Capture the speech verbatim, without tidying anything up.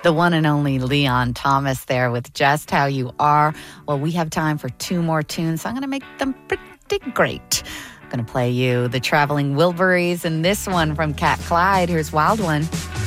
The one and only Leon Thomas there with Just How You Are. Well, we have time for two more tunes, so I'm going to make them pretty great. I'm going to play you the Traveling Wilburys and this one from Cat Clyde. Here's Wild One.